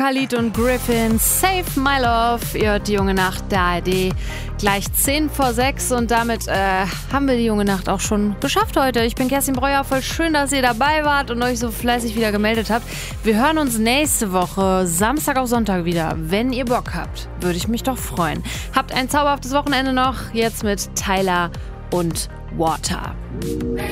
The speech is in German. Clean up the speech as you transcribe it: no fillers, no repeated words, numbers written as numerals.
Khalid und Griffin, Save My Love. Ihr hört die Junge Nacht der ARD. Gleich 6:10 und damit haben wir die Junge Nacht auch schon geschafft heute. Ich bin Kerstin Breuer, voll schön, dass ihr dabei wart und euch so fleißig wieder gemeldet habt. Wir hören uns nächste Woche, Samstag auf Sonntag wieder. Wenn ihr Bock habt, würde ich mich doch freuen. Habt ein zauberhaftes Wochenende noch, jetzt mit Tyler und Water.